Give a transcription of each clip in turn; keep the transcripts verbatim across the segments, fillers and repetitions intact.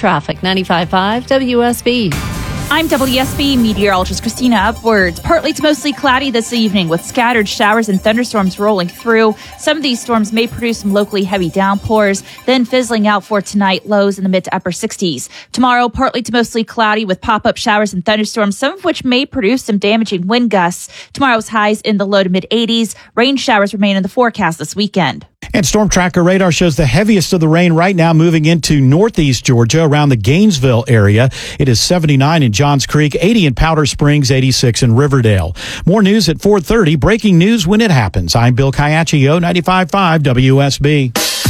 traffic. ninety-five point five W S B. I'm W S B meteorologist Christina Upwards. Partly to mostly cloudy this evening with scattered showers and thunderstorms rolling through. Some of these storms may produce some locally heavy downpours, then fizzling out for tonight, lows in the mid to upper sixties. Tomorrow, partly to mostly cloudy with pop-up showers and thunderstorms, some of which may produce some damaging wind gusts. Tomorrow's highs in the low to mid eighties. Rain showers remain in the forecast this weekend. And Storm Tracker radar shows the heaviest of the rain right now moving into northeast Georgia around the Gainesville area. It is seventy-nine in Johns Creek, eighty in Powder Springs, eighty-six in Riverdale. More news at four thirty. Breaking news when it happens. I'm Bill Caiaccio, ninety-five point five W S B.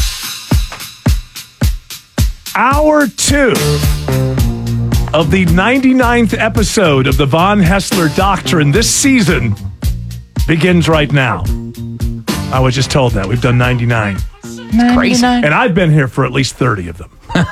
Hour two of the ninety-ninth episode of the Von Haessler Doctrine this season begins right now. I was just told that. We've done ninety-nine. It's crazy. And I've been here for at least thirty of them.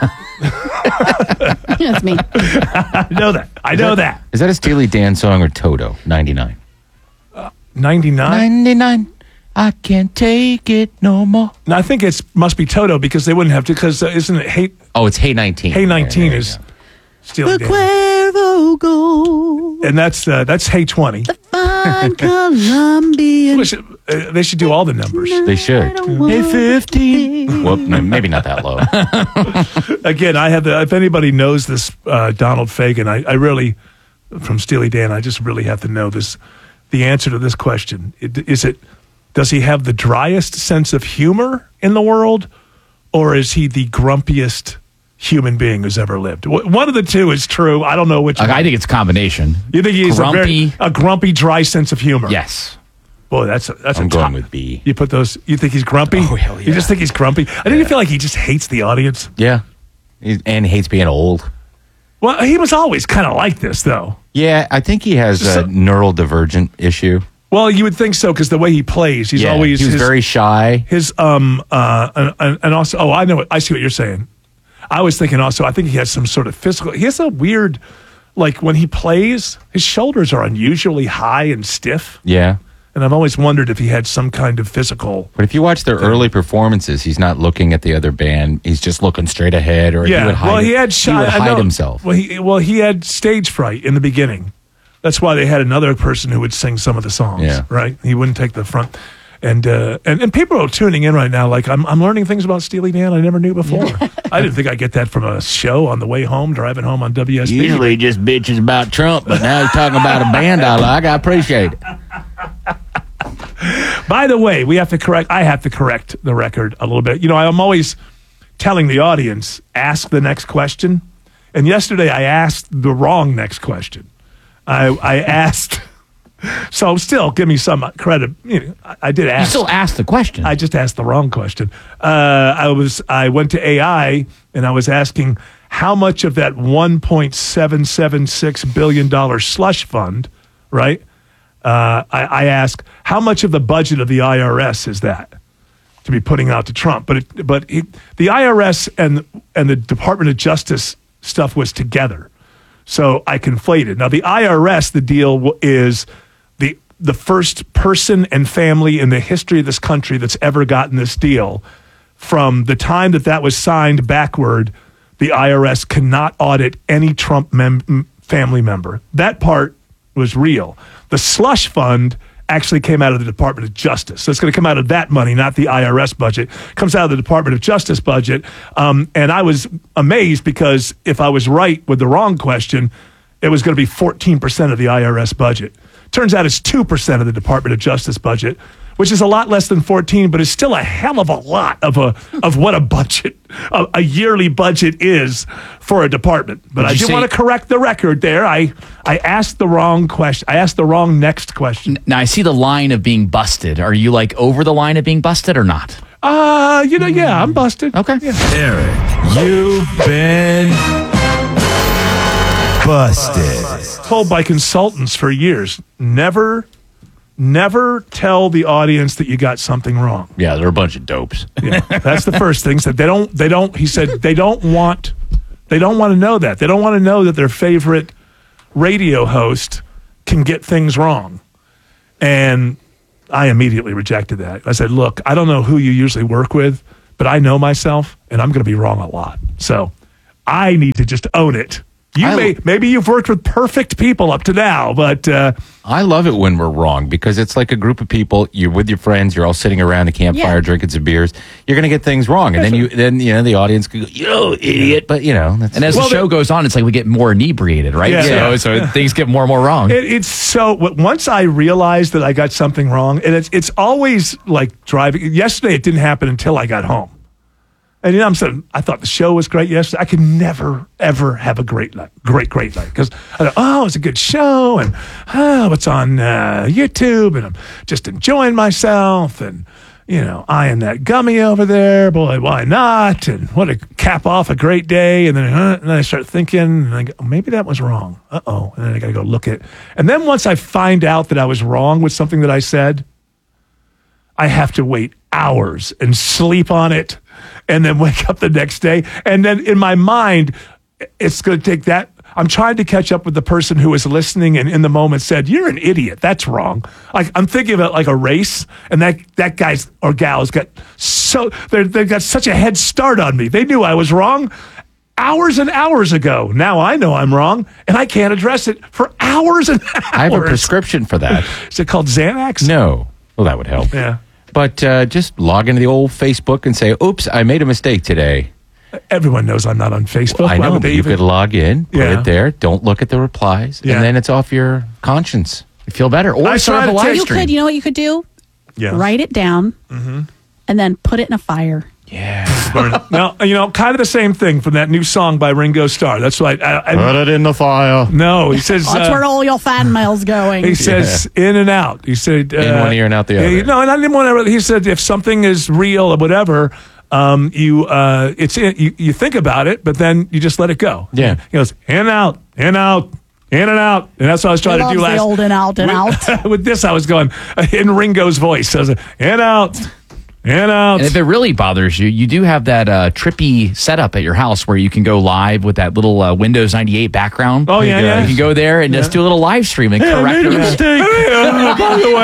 That's me. I know that. I know that. Is that a Steely Dan song or Toto? ninety-nine. Uh, ninety-nine? ninety-nine. I can't take it no more. No, I think it must be Toto because they wouldn't have to, because uh, isn't it Hey... Oh, it's Hey nineteen. Hey nineteen yeah, is Steely Dan. Cuervo Gold. And that's uh, that's Hey twenty. The fine Colombian. They should, uh, they should do all the numbers. They should. Hey fifteen. Well, maybe not that low. Again, I have the, if anybody knows this uh, Donald Fagen, I, I really, from Steely Dan, I just really have to know this, the answer to this question. It, is it, does he have the driest sense of humor in the world, or is he the grumpiest human being who's ever lived? One of the two is true. I don't know which Like, one. I think it's a combination. You think he's grumpy. a, very, a grumpy, dry sense of humor? Yes. Boy, that's a, that's I'm a going top. with B. You put those. You think he's grumpy? Oh, hell You yeah. just think he's grumpy? I think you feel like he just hates the audience. Yeah. He- And hates being old. Well, he was always kind of like this, though. Yeah, I think he has So- a neural divergent issue. Well, you would think so because the way he plays, he's yeah, always he was his, very shy. his um uh and, and also oh I know what, I see what you're saying. I was thinking also I think he has some sort of physical. He has a weird, like when he plays, his shoulders are unusually high and stiff, Yeah. and I've always wondered if he had some kind of physical. But if you watch their early performances, he's not looking at the other band. He's just looking straight ahead, or he Yeah, would hide, well, he had he shy, would I hide know- himself. Well, he well he had stage fright in the beginning. That's why they had another person who would sing some of the songs. Yeah. Right. He wouldn't take the front. And, uh, and and people are tuning in right now. Like I'm, I'm learning things about Steely Dan I never knew before. I didn't think I'd get that from a show on the way home, driving home on W S B. Usually he just bitches about Trump, but now he's talking about a band I like. I appreciate it. By the way, we have to correct. I have to correct the record a little bit. You know, I'm always telling the audience, ask the next question. And yesterday I asked the wrong next question. I, I asked. So still, give me some credit. You know, I, I did You ask. still ask the question. I just asked the wrong question. Uh, I was I went to A I and I was asking how much of that one point seven seven six billion dollars slush fund, right? Uh, I, I asked how much of the budget of the I R S is that to be putting out to Trump? But it, but it, the I R S and and the Department of Justice stuff was together, so I conflated. Now the I R S, the deal is the the first person and family in the history of this country that's ever gotten this deal. From the time that that was signed backward, the I R S cannot audit any Trump mem- family member. That part was real. The slush fund actually came out of the Department of Justice. So it's going to come out of that money, not the I R S budget. It comes out of the Department of Justice budget. Um, and I was amazed because if I was right with the wrong question, it was going to be fourteen percent of the I R S budget. Turns out it's two percent of the Department of Justice budget, which is a lot less than fourteen, but is still a hell of a lot of a of what a budget, a, a yearly budget is for a department. But Would I you did say- want to correct the record there. I I asked the wrong question. I asked the wrong next question. Now, I see the line of being busted. Are you, like, over the line of being busted or not? Uh, you know, yeah, I'm busted. Okay. Yeah. Eric, you've been busted. Told by consultants for years, never, never tell the audience that you got something wrong. Yeah, they're a bunch of dopes. Yeah, that's the first thing. Said they don't. They don't. He said they don't want. They don't want to know that. They don't want to know that their favorite radio host can get things wrong. And I immediately rejected that. I said, "Look, I don't know who you usually work with, but I know myself, and I'm going to be wrong a lot. So I need to just own it. You I- may maybe you've worked with perfect people up to now, but uh, I love it when we're wrong because it's like a group of people. You're with your friends. You're all sitting around a campfire Yeah. drinking some beers. You're going to get things wrong, and then you then you know the audience could go, "You know, idiot," but you know. That's, And as Well, the show the- goes on, it's like we get more inebriated, right? Yeah. So, Yeah. so things get more and more wrong. It, it's so w- once I realized that I got something wrong, and it's it's always like driving. Yesterday, it didn't happen until I got home, and you know I'm saying I thought the show was great yesterday. I could never ever have a great night, great great night because I thought, oh, it's a good show, and oh, it's on uh, YouTube, and I'm just enjoying myself, and you know, eyeing that gummy over there. Boy, why not? And what a cap off a great day. And then, uh, and then I start thinking, and I go, oh, maybe that was wrong. Uh oh. And then I got to go look at. And then once I find out that I was wrong with something that I said, I have to wait hours and sleep on it, and then wake up the next day. And then in my mind, it's going to take that. I'm trying to catch up with the person who was listening and in the moment said, "You're an idiot. That's wrong." Like I'm thinking of it like a race, and that that guy's or gal's got so they're, they've got such a head start on me. They knew I was wrong hours and hours ago. Now I know I'm wrong, and I can't address it for hours and hours. I have a prescription for that. Is it called Xanax? No, well that would help. Yeah. But uh, just log into the old Facebook and say, "Oops, I made a mistake today." Everyone knows I'm not on Facebook. I Why know, would but they you even- could log in, put Yeah. it there, don't look at the replies, Yeah. and then it's off your conscience. You feel better. Or I start tried up a to live take- You stream. could, you know what you could do? Yeah. Write it down and then put it in a fire. Yeah. Now, you know, kind of the same thing from that new song by Ringo Starr. That's right. I, I, it in the fire. no, he says. That's uh, where all your fan mail's going. He says in and out. He said uh, In one ear and out the yeah, other. No, and I didn't want to. He said if something is real or whatever, um, you uh, it's in, you you think about it, but then you just let it go. Yeah. He goes in and out, in and out, in and out, and that's what I was trying He to do loves last. the old in out and with, out. with this, I was going uh, in Ringo's voice. I was like, in out, in out. And if it really bothers you, you do have that uh, trippy setup at your house where you can go live with that little uh, Windows ninety-eight background. Oh, yeah, you, yeah. You can go there and just do a little live stream and I correct made a it. mistake. Uh,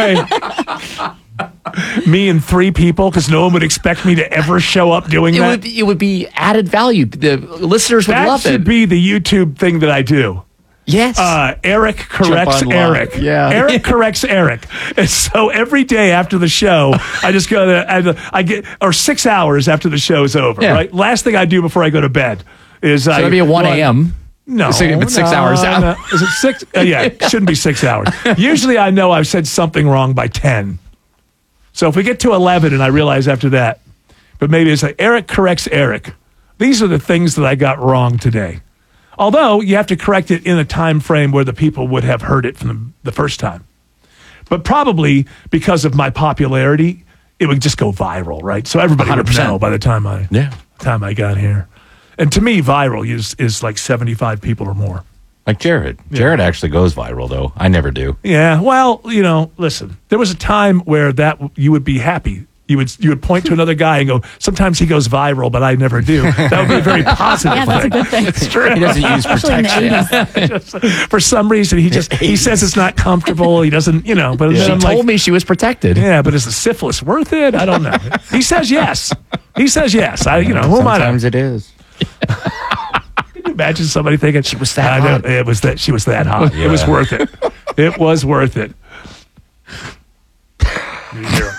by the way, me and three people, because no one would expect me to ever show up doing It that. would, be, it would be added value. The listeners would that love should it. be the YouTube thing that I do. yes. Uh, Eric corrects on live. Eric. Yeah. Eric corrects Eric. And so every day after the show, I just go to, I, I get, or six hours after the show's over, Yeah. right? Last thing I do before I go to bed is I. so it'd be a one a.m. No, Six- but six no, hours out. no. Is it six? Uh, yeah, it shouldn't be six hours. Usually I know I've said something wrong by ten. So if we get to eleven and I realize after that, but maybe it's like Eric corrects Eric. These are the things that I got wrong today. Although you have to correct it in a time frame where the people would have heard it from the, the first time. But probably because of my popularity, it would just go viral, right? So everybody one hundred would percent. know by the time I Yeah. time I got here. And to me, viral is is like seventy-five people or more. Like Jared. Jared actually goes viral, though. I never do. Yeah, well, you know, listen. There was a time where that you would be happy. You would you would point to another guy and go, "Sometimes he goes viral, but I never do." That would be a very positive Yeah, that's a thing. good thing. It's true. He doesn't use Especially in the protection. eighties. For some reason, he just he says it's not comfortable. He doesn't, you know. But She then I'm told like, me she was protected. yeah, but is the syphilis worth it? I don't know. He says yes. He says yes. I, you know, who am I? to- Sometimes it is. Can you imagine somebody thinking she was that I know, hot? It was that she was that hot. It was Yeah. worth it. It was worth it. Yeah.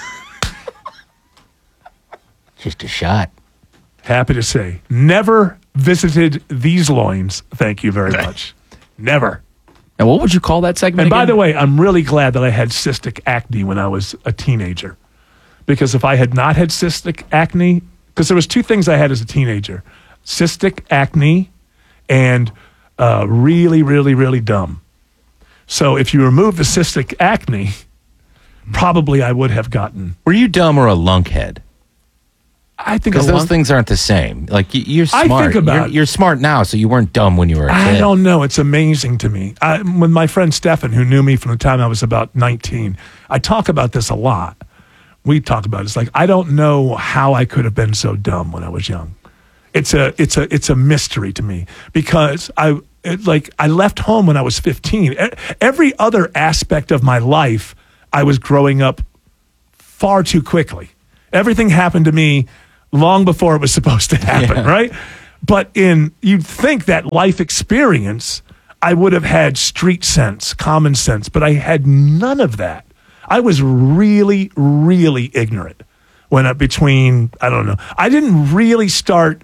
Just a shot. Happy to say, never visited these loins. Thank you very much. Never. Now, what would you call that segment And by again? the way, I'm really glad that I had cystic acne when I was a teenager, because if I had not had cystic acne, because there was two things I had as a teenager: cystic acne and uh, really, really, really dumb. So if you remove the cystic acne, probably I would have gotten. Were you dumb or a lunkhead? I think a Because those lung- things aren't the same. Like y- you're I smart. think about you're, it. you're smart now, so you weren't dumb when you were a kid. I don't know. It's amazing to me. I, with my friend Stefan, who knew me from the time I was about nineteen, I talk about this a lot. We talk about it. It's like, I don't know how I could have been so dumb when I was young. It's a, it's a, it's a mystery to me, because I, it, like, I left home when I was fifteen. E- Every other aspect of my life, I was growing up far too quickly. Everything happened to me long before it was supposed to happen, Yeah. right? But in you'd think that life experience, I would have had street sense, common sense, but I had none of that. I was really, really ignorant when I, between, I don't know, I didn't really start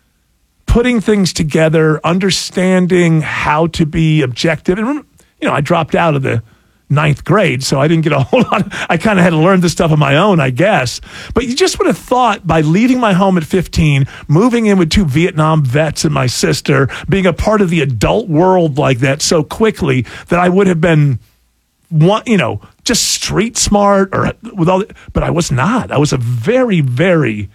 putting things together, understanding how to be objective. And, you know, I dropped out of the ninth grade, so I didn't get a whole lot. Of, I kind of had to learn this stuff on my own, I guess. But you just would have thought by leaving my home at fifteen, moving in with two Vietnam vets and my sister, being a part of the adult world like that so quickly, that I would have been, one, you know, just street smart or with all. But I was not. I was a very, very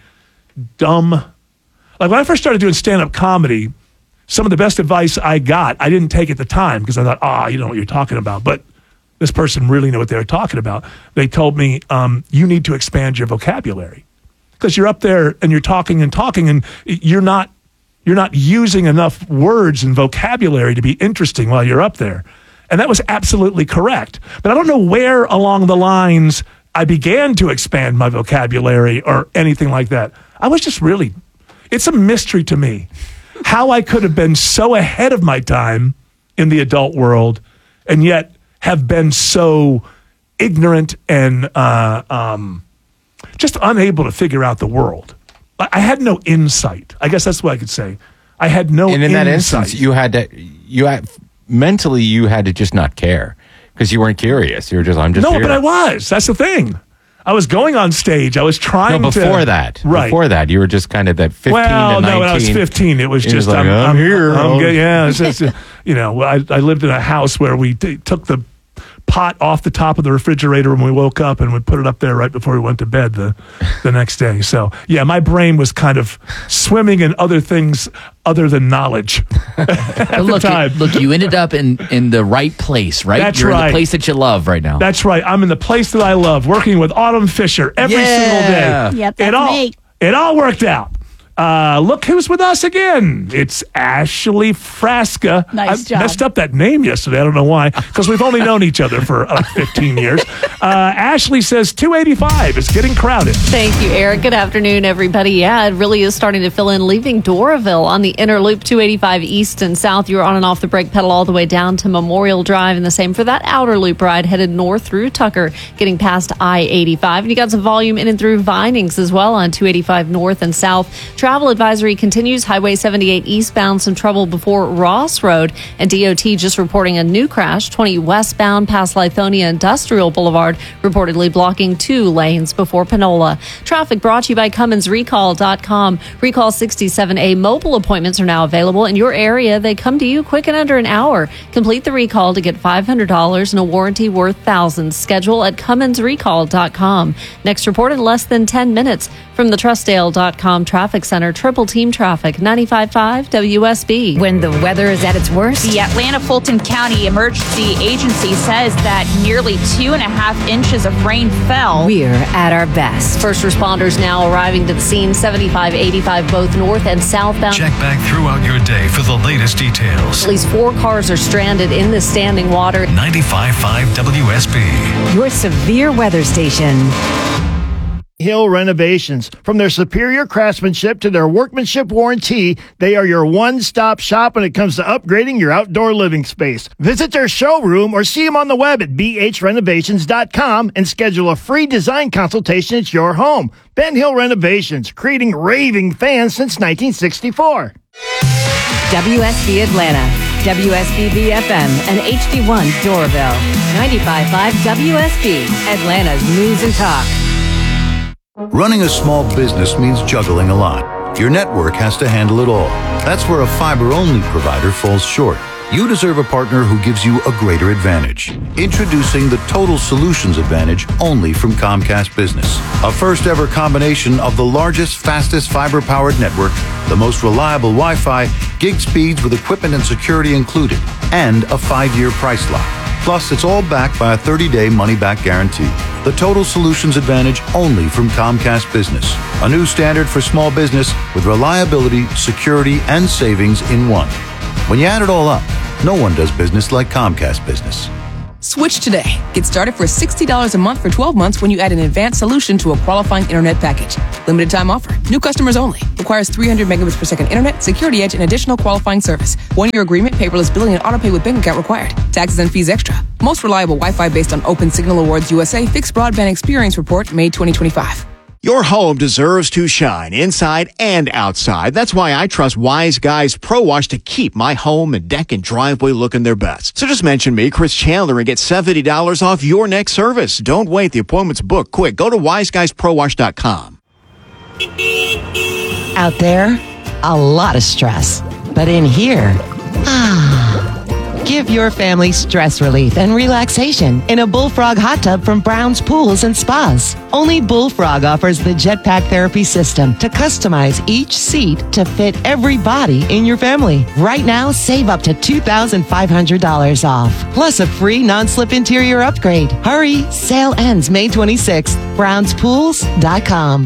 dumb. Like when I first started doing stand-up comedy, some of the best advice I got, I didn't take at the time because I thought, ah, oh, you know what you're talking about. But this person really knew what they were talking about. They told me, um, you need to expand your vocabulary because you're up there and you're talking and talking and you're not you're not using enough words and vocabulary to be interesting while you're up there. And that was absolutely correct. But I don't know where along the lines I began to expand my vocabulary or anything like that. I was just really, it's a mystery to me how I could have been so ahead of my time in the adult world and yet have been so ignorant and uh, um, just unable to figure out the world. I had no insight. I guess that's what I could say. I had no insight. And in that instance, you had to, you had, mentally, you had to just not care because you weren't curious. You were just, I'm just No, here. but I was. That's the thing. I was going on stage. I was trying no, to. before that. Right. Before that, you were just kind of that fifteen well, to nineteen. no, when I was fifteen, it was It was just, like, I'm, I'm I'm here. I'm Oh. good. Yeah. It's just, you know, I, I lived in a house where we t- took the pot off the top of the refrigerator when we woke up and would put it up there right before we went to bed the, the next day. So, yeah, my brain was kind of swimming in other things other than knowledge at the look, time. look, you ended up in, in the right place, right? That's You're in right. the place that you love right now. That's right. I'm in the place that I love, working with Autumn Fisher every Yeah. single day. Yep, it that's all, me. It all worked out. Uh, look who's with us again. It's Ashley Frasca. Nice I job. messed up that name yesterday. I don't know why, because we've only known each other for uh, fifteen years. Uh, Ashley says two eighty-five is getting crowded. Thank you, Eric. Good afternoon, everybody. Yeah, it really is starting to fill in. Leaving Doraville on the inner loop, two eighty-five east and south. You're on and off the brake pedal all the way down to Memorial Drive, and the same for that outer loop ride headed north through Tucker, getting past I eighty-five. And you got some volume in and through Vinings as well on two eighty-five north and south. Travel advisory continues. Highway seventy-eight eastbound, some trouble before Ross Road, and D O T just reporting a new crash, twenty westbound past Lithonia Industrial Boulevard, reportedly blocking two lanes before Panola. Traffic brought to you by Cummins Recall dot com. Recall sixty-seven A mobile appointments are now available in your area. They come to you quick in under an hour. Complete the recall to get five hundred dollars and a warranty worth thousands. Schedule at Cummins Recall dot com. Next report in less than ten minutes from the Trustdale dot com Traffic Center. Triple Team Traffic, ninety-five point five W S B. When the weather is at its worst, The Atlanta Fulton County Emergency Agency says that nearly two and a half inches of rain fell. we're at our best. First responders now arriving to the scene, seventy-five eighty-five both north and southbound. Check back throughout your day for the latest details. At least four cars are stranded in the standing water. ninety-five point five W S B. Your severe weather station. Hill Renovations. From their superior craftsmanship to their workmanship warranty, they are your one-stop shop when it comes to upgrading your outdoor living space. Visit their showroom or see them on the web at b h renovations dot com and schedule a free design consultation at your home. Ben Hill Renovations, creating raving fans since nineteen sixty-four. W S B Atlanta, W S B B F M, and H D one Doraville. ninety-five point five W S B, Atlanta's news and talk. Running a small business means juggling a lot. Your network has to handle it all. That's where a fiber-only provider falls short. You deserve a partner who gives you a greater advantage. Introducing the Total Solutions Advantage only from Comcast Business. A first-ever combination of the largest, fastest fiber-powered network, the most reliable Wi-Fi, gig speeds with equipment and security included, and a five-year price lock. Plus, it's all backed by a thirty-day money-back guarantee. The Total Solutions Advantage only from Comcast Business. A new standard for small business with reliability, security, and savings in one. When you add it all up, no one does business like Comcast Business. Switch today. Get started for sixty dollars a month for twelve months when you add an advanced solution to a qualifying internet package. Limited time offer. New customers only. Requires three hundred megabits per second internet, security edge, and additional qualifying service. One-year agreement, paperless billing, and autopay with bank account required. Taxes and fees extra. Most reliable Wi-Fi based on Open Signal Awards U S A Fixed Broadband Experience Report, May twenty twenty-five. Your home deserves to shine inside and outside. That's why I trust Wise Guys Pro Wash to keep my home and deck and driveway looking their best. So just mention me, Chris Chandler, and get seventy dollars off your next service. Don't wait. The appointment's booked quick. Go to wise guys pro wash dot com. Out there, a lot of stress. But in here, ah, give your family stress relief and relaxation in a Bullfrog hot tub from Brown's Pools and Spas. Only Bullfrog offers the Jetpack Therapy System to customize each seat to fit every body in your family. Right now, save up to two thousand five hundred dollars off, plus a free non-slip interior upgrade. Hurry, sale ends May twenty-sixth. browns pools dot com.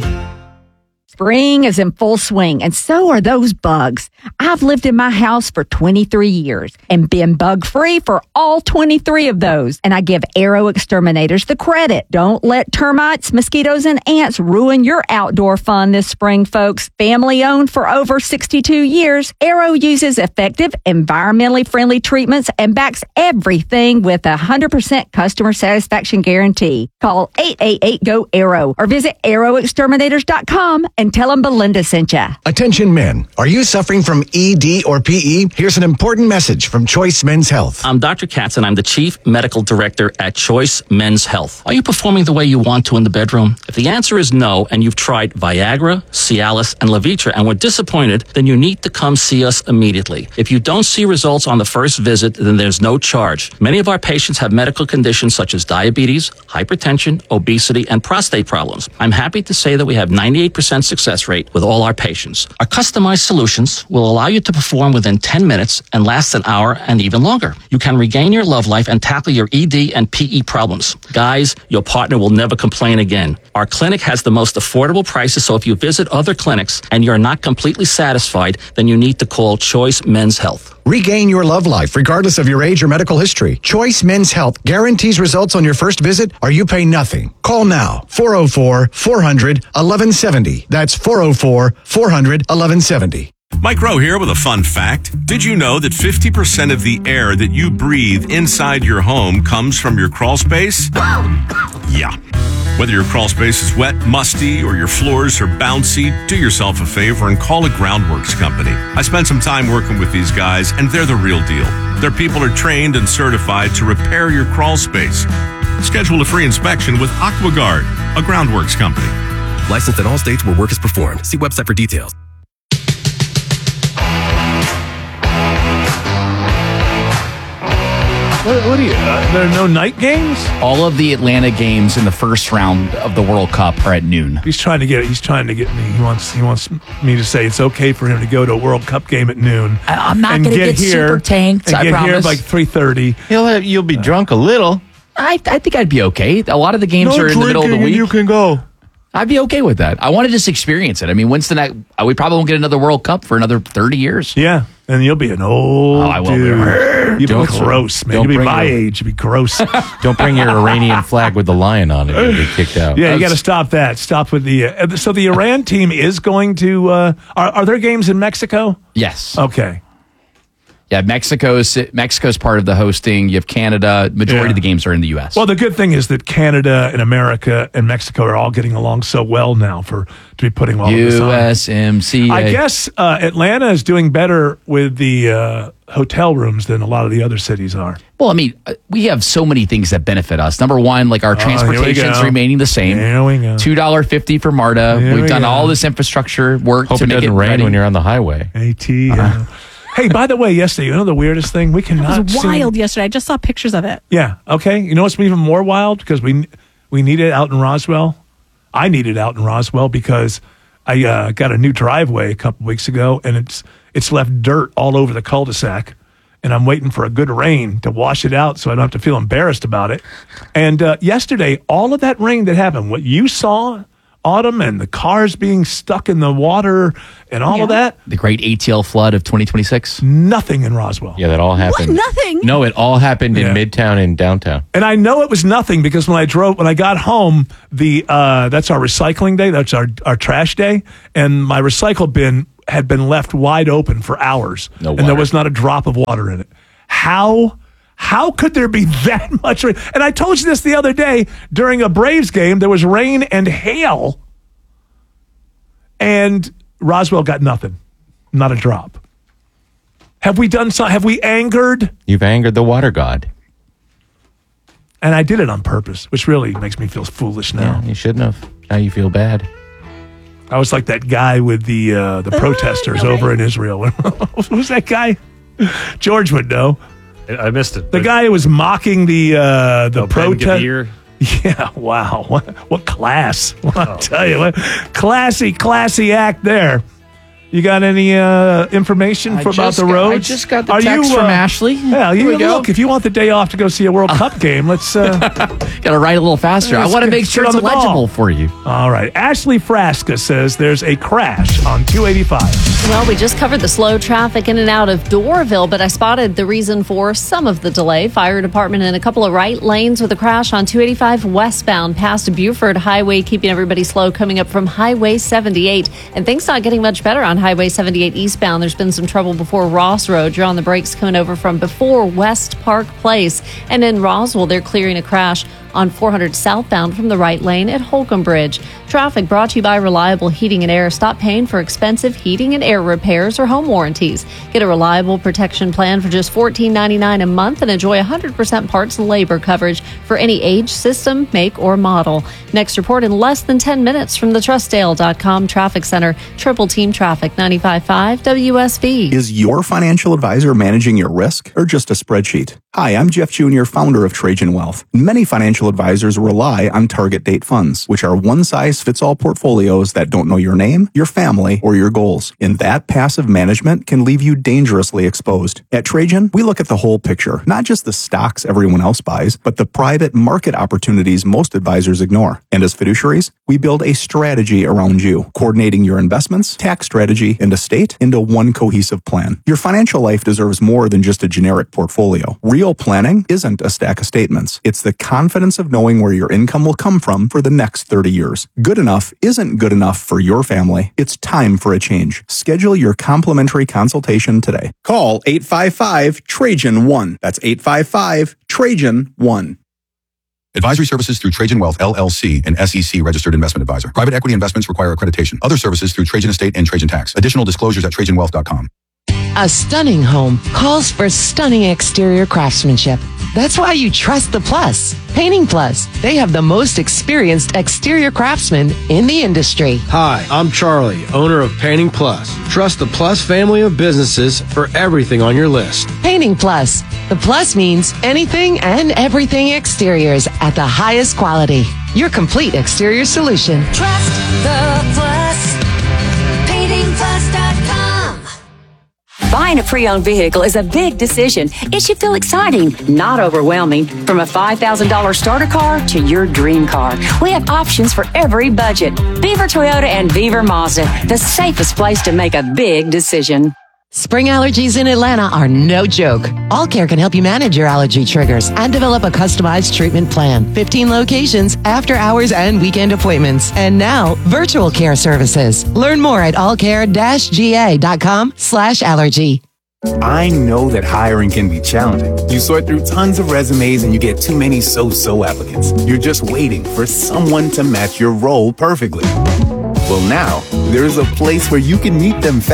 Spring is in full swing, and so are those bugs. I've lived in my house for twenty-three years and been bug-free for all twenty-three of those. And I give Arrow Exterminators the credit. Don't let termites, mosquitoes, and ants ruin your outdoor fun this spring, folks. Family-owned for over sixty-two years, Arrow uses effective, environmentally friendly treatments and backs everything with a one hundred percent customer satisfaction guarantee. Call eight eight eight, G O, ARROW or visit arrow exterminators dot com and tell them Belinda sent you. Attention men, are you suffering from E D or P E? Here's an important message from Choice Men's Health. I'm Doctor Katz and I'm the Chief Medical Director at Choice Men's Health. Are you performing the way you want to in the bedroom? If the answer is no and you've tried Viagra, Cialis, and Levitra and were disappointed, then you need to come see us immediately. If you don't see results on the first visit, then there's no charge. Many of our patients have medical conditions such as diabetes, hypertension, obesity, and prostate problems. I'm happy to say that we have ninety-eight percent success rate with all our patients. Our customized solutions will allow you to perform within ten minutes and last an hour and even longer. You can regain your love life and tackle your E D and P E problems. Guys, your partner will never complain again. Our clinic has the most affordable prices, so if you visit other clinics and you're not completely satisfied, then you need to call Choice Men's Health. Regain your love life regardless of your age or medical history. Choice Men's Health guarantees results on your first visit or you pay nothing. Call now, four oh four, four hundred, eleven seventy. That's four oh four, four hundred, eleven seventy. Mike Rowe here with a fun fact. Did you know that fifty percent of the air that you breathe inside your home comes from your crawl space? Yeah. Whether your crawl space is wet, musty, or your floors are bouncy, do yourself a favor and call a Groundworks company. I spent some time working with these guys, and they're the real deal. Their people are trained and certified to repair your crawl space. Schedule a free inspection with AquaGuard, a Groundworks company. Licensed in all states where work is performed. See website for details. What, what are you? Uh, there are no night games? All of the Atlanta games in the first round of the World Cup are at noon. He's trying to get. He's trying to get me. He wants. He wants me to say it's okay for him to go to a World Cup game at noon. I, I'm not going to get, get here, super tanked. And I get promise. here by like three thirty. You'll have, you'll be drunk a little. I I think I'd be okay. A lot of the games no are in the middle of the week. You can go. I'd be okay with that. I want to just experience it. I mean, when's the next? We probably won't get another World Cup for another thirty years. Yeah, and you'll be an old. Oh, I will dude. be. You'd be gross, man. You'd be my your, age. You'd be gross. Don't bring your Iranian flag with the lion on it. You'll get kicked out. Yeah, you got to stop that. Stop with the. Uh, so the Iran team is going to. Uh, are, are there games in Mexico? Yes. Okay. Yeah, Mexico's Mexico's part of the hosting. You have Canada. Majority yeah. of the games are in the U S. Well, the good thing is that Canada and America and Mexico are all getting along so well now for to be putting all U of this on. U S M C A. I guess uh, Atlanta is doing better with the uh, hotel rooms than a lot of the other cities are. Well, I mean, we have so many things that benefit us. Number one, like our oh, transportation is remaining the same. Here we go. two dollars and fifty cents for MARTA. Here We've we done go. all this infrastructure work Hope to it make doesn't it rain ready. when you're on the highway. AT. Uh, Uh-huh. Hey, by the way, yesterday, you know the weirdest thing? We cannot. It was wild yesterday. I just saw pictures of it. Yeah. Okay. You know what's even more wild? Because we we need it out in Roswell. I need it out in Roswell because I uh, got a new driveway a couple weeks ago, and it's it's left dirt all over the cul-de-sac. And I'm waiting for a good rain to wash it out so I don't have to feel embarrassed about it. And uh, yesterday, all of that rain that happened, what you saw autumn and the cars being stuck in the water and all of that. The great A T L flood of twenty twenty-six. Nothing in Roswell. Yeah, that all happened. What? Nothing? No, it all happened in Yeah. Midtown and downtown. And I know it was nothing because when I drove, when I got home, the uh, that's our recycling day, that's our, our trash day, and my recycle bin had been left wide open for hours, No and there water. was not a drop of water in it. How how could there be that much rain? And I told you this the other day during a Braves game. There was rain and hail, and Roswell got nothing, not a drop. Have we done so? Have we angered? You've angered the water god. And I did it on purpose, which really makes me feel foolish now. Yeah, you shouldn't have. Now you feel bad. I was like that guy with the uh, the protesters over in Israel. Who's that guy? George would know. I missed it. The guy who was mocking the uh, the Oh, Ben protest. Gavir. Yeah, wow. What, what class. I'll tell you. What classy, classy act there. You got any uh, information I for, about just the got- roads? I just got the text from Ashley. Yeah, Here you we go. look. If you want the day off to go see a World Cup game, let's. Uh, Got to write a little faster. I Let's want to get- make sure get it's on the ball. legible for you. All right. Ashley Frasca says there's a crash on two eighty-five. Well, we just covered the slow traffic in and out of Doraville, but I spotted the reason for some of the delay. Fire department in a couple of right lanes with a crash on two eighty-five westbound past Buford Highway, keeping everybody slow coming up from Highway seventy-eight. And things not getting much better on Highway seventy-eight eastbound. There's been some trouble before Ross Road. You're on the brakes coming over from before West Park Place. And in Roswell, they're clearing a crash on four hundred southbound from the right lane at Holcomb Bridge. Traffic brought to you by Reliable Heating and Air. Stop paying for expensive heating and air repairs or home warranties. Get a reliable protection plan for just fourteen ninety-nine a month and enjoy one hundred percent parts and labor coverage for any age, system, make, or model. Next report in less than ten minutes from the Trustdale dot com Traffic Center. Triple Team Traffic, ninety-five point five W S B. Is your financial advisor managing your risk or just a spreadsheet? Hi, I'm Jeff Junior, founder of Trajan Wealth. Many financial advisors rely on target date funds, which are one-size-fits-all portfolios that don't know your name, your family, or your goals. And that passive management can leave you dangerously exposed. At Trajan, we look at the whole picture, not just the stocks everyone else buys, but the private market opportunities most advisors ignore. And as fiduciaries, we build a strategy around you, coordinating your investments, tax strategy, and estate into one cohesive plan. Your financial life deserves more than just a generic portfolio. Real planning isn't a stack of statements. It's the confidence of knowing where your income will come from for the next thirty years. Good enough isn't good enough for your family. It's time for a change. Schedule your complimentary consultation today. Call eight five five Trajan one. That's eight five five Trajan one. Advisory services through Trajan Wealth, L L C, an S E C registered investment advisor. Private equity investments require accreditation. Other services through Trajan Estate and Trajan Tax. Additional disclosures at trajan wealth dot com. A stunning home calls for stunning exterior craftsmanship. That's why you trust the Plus. Painting Plus. They have the most experienced exterior craftsmen in the industry. Hi, I'm Charlie, owner of Painting Plus. Trust the Plus family of businesses for everything on your list. Painting Plus. The Plus means anything and everything exteriors at the highest quality. Your complete exterior solution. Trust the Plus. painting plus dot com. Buying a pre-owned vehicle is a big decision. It should feel exciting, not overwhelming. From a five thousand dollars starter car to your dream car, we have options for every budget. Beaver Toyota and Beaver Mazda, the safest place to make a big decision. Spring allergies in Atlanta are no joke. All Care can help you manage your allergy triggers and develop a customized treatment plan. fifteen locations, after hours and weekend appointments. And now, virtual care services. Learn more at allcare dash g a dot com slash allergy. I know that hiring can be challenging. You sort through tons of resumes and you get too many so-so applicants. You're just waiting for someone to match your role perfectly. Well, now, there's a place where you can meet them fast.